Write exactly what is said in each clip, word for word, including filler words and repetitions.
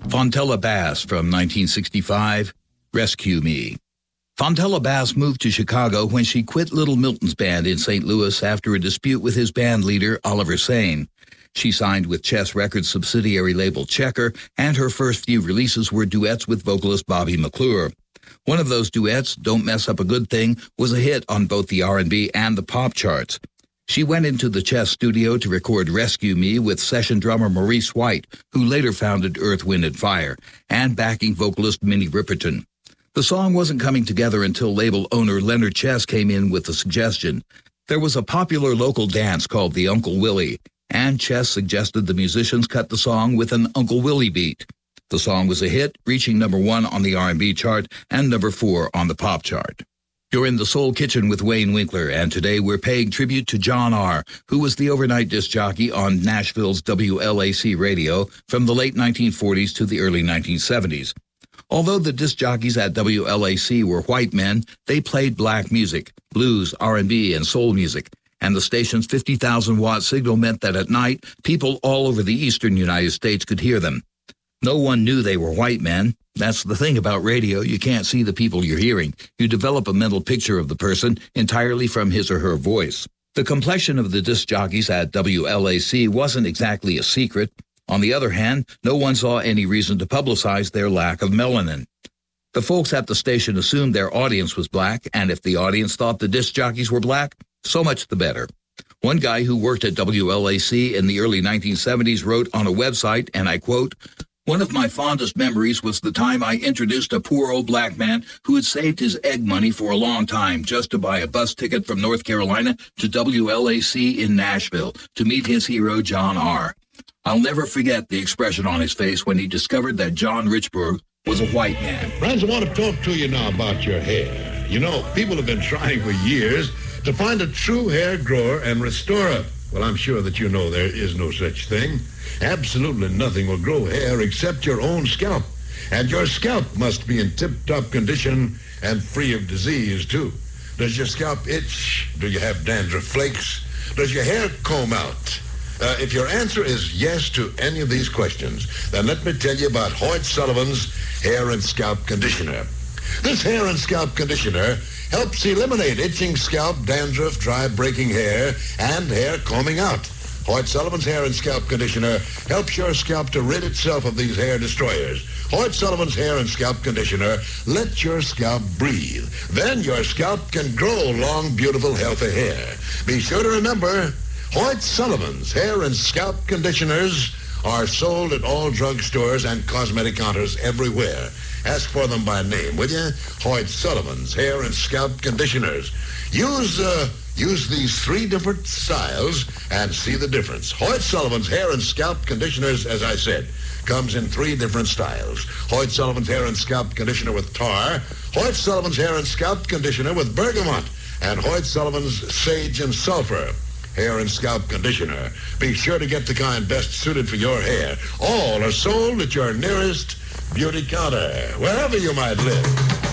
Fontella Bass from nineteen sixty-five, Rescue Me. Fontella Bass moved to Chicago when she quit Little Milton's band in Saint Louis after a dispute with his band leader, Oliver Sane. She signed with Chess Records subsidiary label Checker, and her first few releases were duets with vocalist Bobby McClure. One of those duets, Don't Mess Up a Good Thing, was a hit on both the R and B and the pop charts. She went into the Chess studio to record Rescue Me with session drummer Maurice White, who later founded Earth, Wind and Fire, and backing vocalist Minnie Riperton. The song wasn't coming together until label owner Leonard Chess came in with a suggestion. There was a popular local dance called the Uncle Willie, and Chess suggested the musicians cut the song with an Uncle Willie beat. The song was a hit, reaching number one on the R and B chart and number four on the pop chart. You're in the Soul Kitchen with Wayne Winkler, and today we're paying tribute to John R., who was the overnight disc jockey on Nashville's W L A C radio from the late nineteen forties to the early nineteen seventies. Although the disc jockeys at W L A C were white men, they played black music, blues, R and B, and soul music, and the station's fifty thousand watt signal meant that at night, people all over the eastern United States could hear them. No one knew they were white men. That's the thing about radio. You can't see the people you're hearing. You develop a mental picture of the person entirely from his or her voice. The complexion of the disc jockeys at W L A C wasn't exactly a secret. On the other hand, no one saw any reason to publicize their lack of melanin. The folks at the station assumed their audience was black, and if the audience thought the disc jockeys were black, so much the better. One guy who worked at W L A C in the early nineteen seventies wrote on a website, and I quote, "One of my fondest memories was the time I introduced a poor old black man who had saved his egg money for a long time just to buy a bus ticket from North Carolina to W L A C in Nashville to meet his hero, John R. I'll never forget the expression on his face when he discovered that John Richburg was a white man." Friends, I want to talk to you now about your hair. You know, people have been trying for years to find a true hair grower and restorer. Well, I'm sure that you know there is no such thing. Absolutely nothing will grow hair except your own scalp. And your scalp must be in tip-top condition and free of disease, too. Does your scalp itch? Do you have dandruff flakes? Does your hair comb out? Uh, if your answer is yes to any of these questions, then let me tell you about Hoyt Sullivan's Hair and Scalp Conditioner. This hair and scalp conditioner helps eliminate itching scalp, dandruff, dry breaking hair, and hair combing out. Hoyt Sullivan's Hair and Scalp Conditioner helps your scalp to rid itself of these hair destroyers. Hoyt Sullivan's Hair and Scalp Conditioner lets your scalp breathe. Then your scalp can grow long, beautiful, healthy hair. Be sure to remember, Hoyt Sullivan's Hair and Scalp Conditioners are sold at all drugstores and cosmetic counters everywhere. Ask for them by name, will you? Hoyt Sullivan's Hair and Scalp Conditioners. Use, uh, use these three different styles and see the difference. Hoyt Sullivan's Hair and Scalp Conditioners, as I said, comes in three different styles. Hoyt Sullivan's Hair and Scalp Conditioner with tar, Hoyt Sullivan's Hair and Scalp Conditioner with bergamot, and Hoyt Sullivan's Sage and Sulfur Hair and Scalp Conditioner. Be sure to get the kind best suited for your hair. All are sold at your nearest beauty counter, wherever you might live.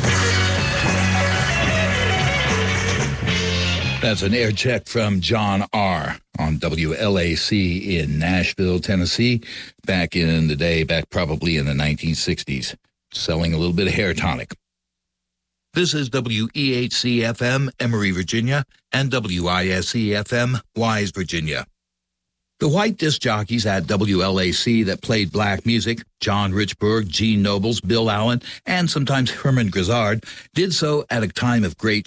That's an air check from John R. on W L A C in Nashville, Tennessee, back in the day, back probably in the nineteen sixties, selling a little bit of hair tonic. This is W E H C F M, Emory, Virginia, and W I S E F M, Wise, Virginia. The white disc jockeys at W L A C that played black music, John Richburg, Gene Nobles, Bill Allen, and sometimes Herman Grizzard, did so at a time of great